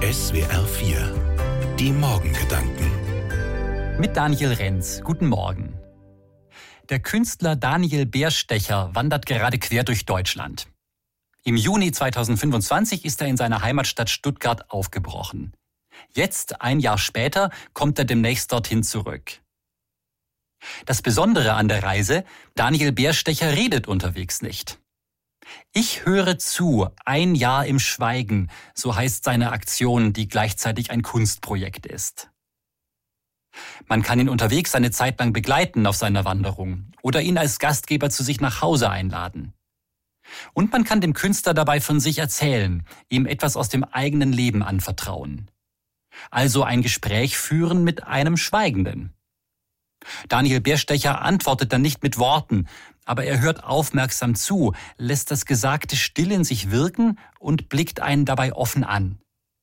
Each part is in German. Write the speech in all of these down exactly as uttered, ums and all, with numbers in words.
S W R vier. Die Morgengedanken. Mit Daniel Renz. Guten Morgen. Der Künstler Daniel Bärstecher wandert gerade quer durch Deutschland. Im Juni zweitausendfünfundzwanzig ist er in seiner Heimatstadt Stuttgart aufgebrochen. Jetzt, ein Jahr später, kommt er demnächst dorthin zurück. Das Besondere an der Reise: Daniel Bärstecher redet unterwegs nicht. Ich höre zu, ein Jahr im Schweigen, so heißt seine Aktion, die gleichzeitig ein Kunstprojekt ist. Man kann ihn unterwegs eine Zeit lang begleiten auf seiner Wanderung oder ihn als Gastgeber zu sich nach Hause einladen. Und man kann dem Künstler dabei von sich erzählen, ihm etwas aus dem eigenen Leben anvertrauen. Also ein Gespräch führen mit einem Schweigenden. Daniel Bärstecher antwortet dann nicht mit Worten, aber er hört aufmerksam zu, lässt das Gesagte still in sich wirken und blickt einen dabei offen an.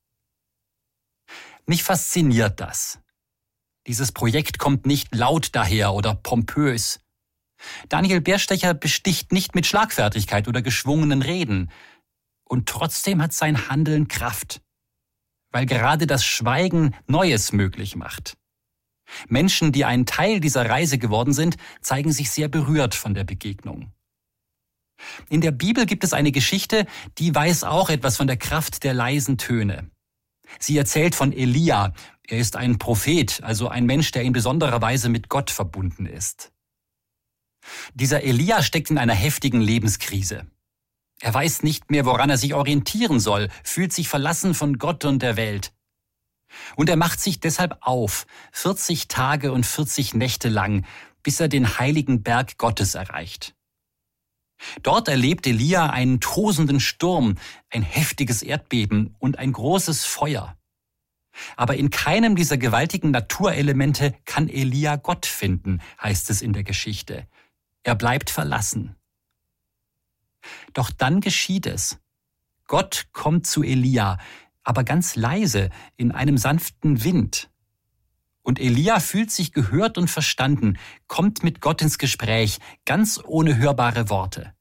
Mich fasziniert das. Dieses Projekt kommt nicht laut daher oder pompös. Daniel Bärstecher besticht nicht mit Schlagfertigkeit oder geschwungenen Reden. Und trotzdem hat sein Handeln Kraft, weil gerade das Schweigen Neues möglich macht. Menschen, die ein Teil dieser Reise geworden sind, zeigen sich sehr berührt von der Begegnung. In der Bibel gibt es eine Geschichte, die weiß auch etwas von der Kraft der leisen Töne. Sie erzählt von Elia. Er ist ein Prophet, also ein Mensch, der in besonderer Weise mit Gott verbunden ist. Dieser Elia steckt in einer heftigen Lebenskrise. Er weiß nicht mehr, woran er sich orientieren soll, fühlt sich verlassen von Gott und der Welt. Und er macht sich deshalb auf, vierzig Tage und vierzig Nächte lang, bis er den heiligen Berg Gottes erreicht. Dort erlebt Elia einen tosenden Sturm, ein heftiges Erdbeben und ein großes Feuer. Aber in keinem dieser gewaltigen Naturelemente kann Elia Gott finden, heißt es in der Geschichte. Er bleibt verlassen. Doch dann geschieht es. Gott kommt zu Elia, aber ganz leise, in einem sanften Wind. Und Elia fühlt sich gehört und verstanden, kommt mit Gott ins Gespräch, ganz ohne hörbare Worte.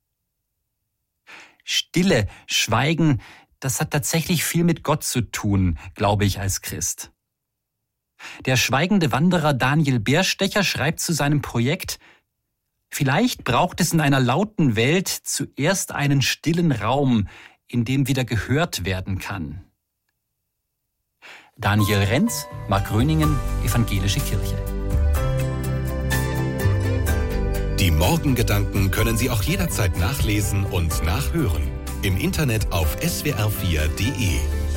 Stille, Schweigen, das hat tatsächlich viel mit Gott zu tun, glaube ich als Christ. Der schweigende Wanderer Daniel Bärstecher schreibt zu seinem Projekt: Vielleicht braucht es in einer lauten Welt zuerst einen stillen Raum, in dem wieder gehört werden kann. Daniel Renz, Markgröningen, Evangelische Kirche. Die Morgengedanken können Sie auch jederzeit nachlesen und nachhören. Im Internet auf S W R vier Punkt de.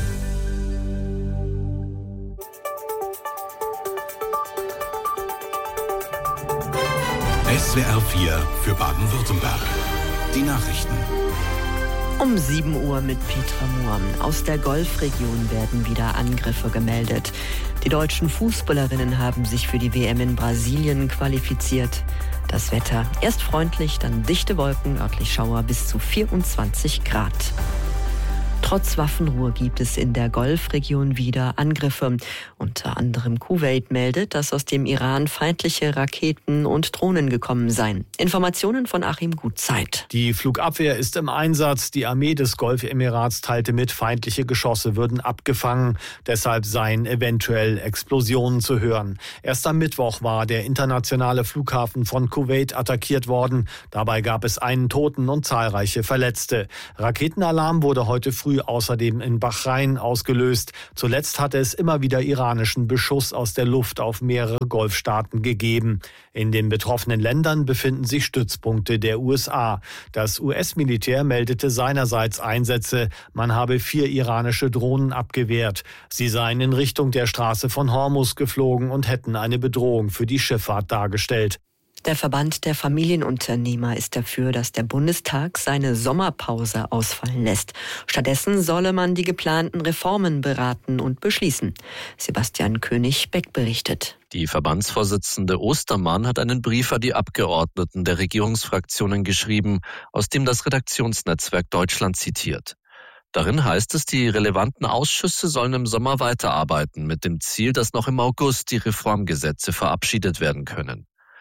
S W R vier für Baden-Württemberg. Die Nachrichten. Um sieben Uhr mit Petra Mohr. Aus der Golfregion werden wieder Angriffe gemeldet. Die deutschen Fußballerinnen haben sich für die W M in Brasilien qualifiziert. Das Wetter: erst freundlich, dann dichte Wolken, örtlich Schauer bis zu vierundzwanzig Grad. Trotz Waffenruhe gibt es in der Golfregion wieder Angriffe. Unter anderem Kuwait meldet, dass aus dem Iran feindliche Raketen und Drohnen gekommen seien. Informationen von Achim Gutzeit. Die Flugabwehr ist im Einsatz. Die Armee des Golfemirats teilte mit, feindliche Geschosse würden abgefangen. Deshalb seien eventuell Explosionen zu hören. Erst am Mittwoch war der internationale Flughafen von Kuwait attackiert worden. Dabei gab es einen Toten und zahlreiche Verletzte. Raketenalarm wurde heute früh außerdem in Bahrain ausgelöst. Zuletzt hatte es immer wieder iranischen Beschuss aus der Luft auf mehrere Golfstaaten gegeben. In den betroffenen Ländern befinden sich Stützpunkte der U S A. Das U S-Militär meldete seinerseits Einsätze. Man habe vier iranische Drohnen abgewehrt. Sie seien in Richtung der Straße von Hormuz geflogen und hätten eine Bedrohung für die Schifffahrt dargestellt. Der Verband der Familienunternehmer ist dafür, dass der Bundestag seine Sommerpause ausfallen lässt. Stattdessen solle man die geplanten Reformen beraten und beschließen. Sebastian König-Beck berichtet. Die Verbandsvorsitzende Ostermann hat einen Brief an die Abgeordneten der Regierungsfraktionen geschrieben, aus dem das Redaktionsnetzwerk Deutschland zitiert. Darin heißt es, die relevanten Ausschüsse sollen im Sommer weiterarbeiten, mit dem Ziel, dass noch im August die Reformgesetze verabschiedet werden können.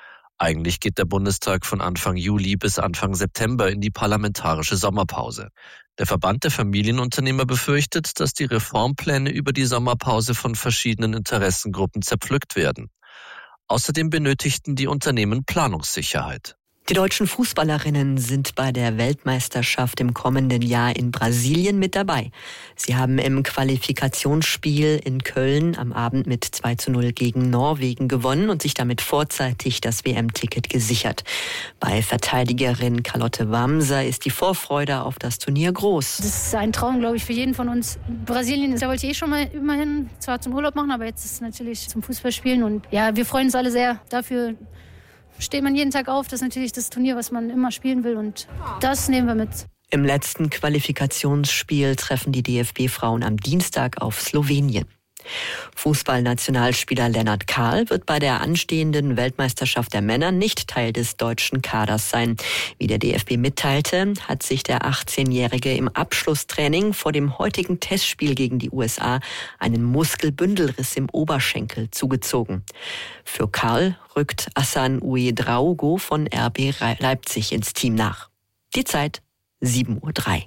Eigentlich geht der Bundestag von Anfang Juli bis Anfang September in die parlamentarische Sommerpause. Der Verband der Familienunternehmer befürchtet, dass die Reformpläne über die Sommerpause von verschiedenen Interessengruppen zerpflückt werden. Außerdem benötigten die Unternehmen Planungssicherheit. Die deutschen Fußballerinnen sind bei der Weltmeisterschaft im kommenden Jahr in Brasilien mit dabei. Sie haben im Qualifikationsspiel in Köln am Abend mit zwei zu null gegen Norwegen gewonnen und sich damit vorzeitig das W M-Ticket gesichert. Bei Verteidigerin Charlotte Wamser ist die Vorfreude auf das Turnier groß. Das ist ein Traum, glaube ich, für jeden von uns. Brasilien, da wollte ich eh schon mal immerhin, zwar zum Urlaub machen, aber jetzt ist es natürlich zum Fußballspielen. Und ja, wir freuen uns alle sehr dafür. Steht man jeden Tag auf, das ist natürlich das Turnier, was man immer spielen will und das nehmen wir mit. Im letzten Qualifikationsspiel treffen die D F B-Frauen am Dienstag auf Slowenien. Fußballnationalspieler Lennart Kahl wird bei der anstehenden Weltmeisterschaft der Männer nicht Teil des deutschen Kaders sein. Wie der D F B mitteilte, hat sich der achtzehnjährige im Abschlusstraining vor dem heutigen Testspiel gegen die U S A einen Muskelbündelriss im Oberschenkel zugezogen. Für Kahl rückt Hassan Ouedraogo von R B Leipzig ins Team nach. Die Zeit sieben Uhr drei.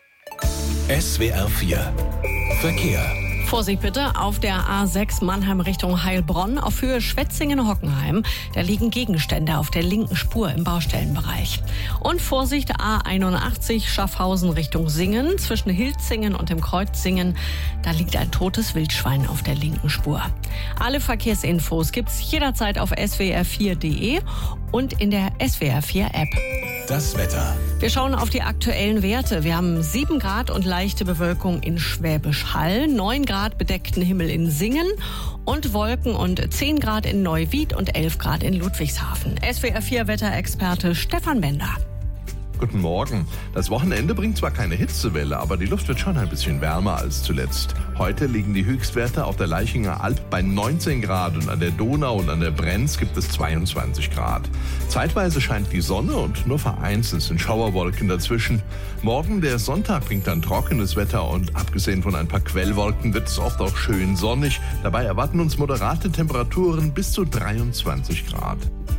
S W R vier Verkehr. Vorsicht bitte, auf der A sechs Mannheim Richtung Heilbronn auf Höhe Schwetzingen-Hockenheim. Da liegen Gegenstände auf der linken Spur im Baustellenbereich. Und Vorsicht, A einundachtzig Schaffhausen Richtung Singen. Zwischen Hilzingen und dem Kreuz Singen, da liegt ein totes Wildschwein auf der linken Spur. Alle Verkehrsinfos gibt's jederzeit auf S W R vier Punkt de und in der S W R vier App. Das Wetter. Wir schauen auf die aktuellen Werte. Wir haben sieben Grad und leichte Bewölkung in Schwäbisch Hall, neun Grad bedeckten Himmel in Singen und Wolken und zehn Grad in Neuwied und elf Grad in Ludwigshafen. S W R vier Wetterexperte Stefan Bender. Guten Morgen. Das Wochenende bringt zwar keine Hitzewelle, aber die Luft wird schon ein bisschen wärmer als zuletzt. Heute liegen die Höchstwerte auf der Laichinger Alb bei neunzehn Grad und an der Donau und an der Brenz gibt es zweiundzwanzig Grad. Zeitweise scheint die Sonne und nur vereinzelt sind Schauerwolken dazwischen. Morgen, der Sonntag, bringt dann trockenes Wetter und abgesehen von ein paar Quellwolken wird es oft auch schön sonnig. Dabei erwarten uns moderate Temperaturen bis zu dreiundzwanzig Grad.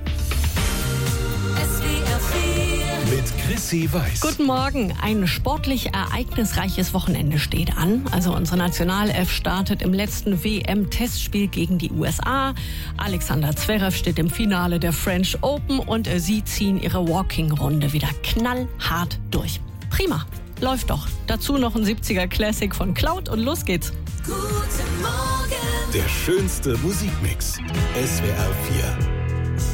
Mit Chrissy Weiß. Guten Morgen. Ein sportlich ereignisreiches Wochenende steht an. Also unsere Nationalelf startet im letzten W M-Testspiel gegen die U S A. Alexander Zverev steht im Finale der French Open und sie ziehen ihre Walking-Runde wieder knallhart durch. Prima. Läuft doch. Dazu noch ein siebziger Classic von Cloud und los geht's. Guten Morgen. Der schönste Musikmix. S W R vier.